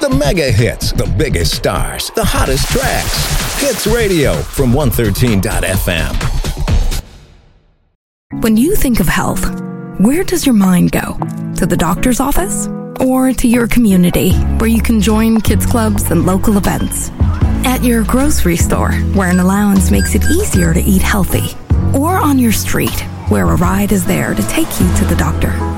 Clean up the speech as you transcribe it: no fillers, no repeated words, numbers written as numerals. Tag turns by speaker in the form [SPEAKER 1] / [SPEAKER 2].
[SPEAKER 1] The mega hits, the biggest stars, the hottest tracks. Hits Radio from 113.fm.
[SPEAKER 2] When you think of health, where does your mind go? To the doctor's office? Or to your community, where you can join kids clubs and local events? At your grocery store, where an allowance makes it easier to eat healthy? Or on your street, where a ride is there to take you to the doctor?